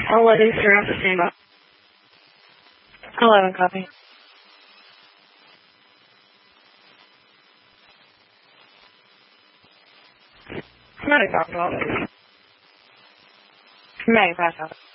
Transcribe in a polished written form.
11 throughout the stand up. 11 copy. Chromatic copy. Chromatic pass out.